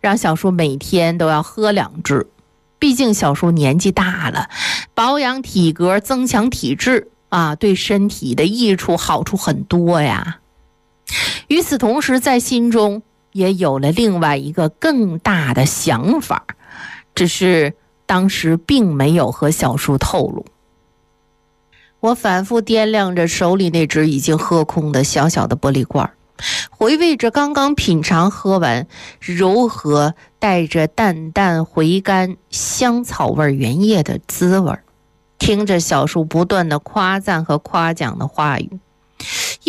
让小叔每天都要喝2支。毕竟小叔年纪大了，保养体格，增强体质啊，对身体的益处好处很多呀。与此同时，在心中也有了另外一个更大的想法，只是当时并没有和小叔透露。我反复掂量着手里那只已经喝空的小小的玻璃罐，回味着刚刚品尝喝完柔和带着淡淡回甘香草味原液的滋味，听着小叔不断的夸赞和夸奖的话语，